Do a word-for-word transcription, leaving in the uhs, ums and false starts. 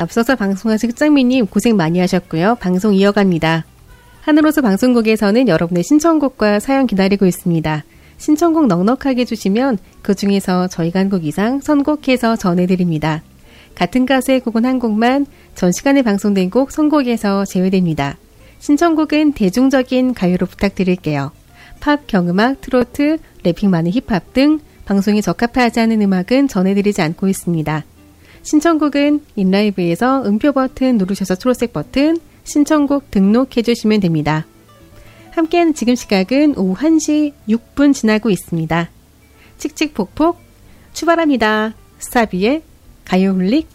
앞서서 방송하신 흑장미님 고생 많이 하셨고요. 방송 이어갑니다. 하늘호수 방송국에서는 여러분의 신청곡과 사연 기다리고 있습니다. 신청곡 넉넉하게 주시면 그 중에서 저희가 한 곡 이상 선곡해서 전해드립니다. 같은 가수의 곡은 한 곡만 전 시간에 방송된 곡 선곡에서 제외됩니다. 신청곡은 대중적인 가요로 부탁드릴게요. 팝, 경음악, 트로트, 래핑 많은 힙합 등 방송에 적합하지 않은 음악은 전해드리지 않고 있습니다. 신청곡은 인라이브에서 음표 버튼 누르셔서 초록색 버튼 신청곡 등록해주시면 됩니다. 함께하는 지금 시각은 오후 한 시 육 분 지나고 있습니다. 칙칙폭폭 출발합니다. 스타비의 가요홀릭.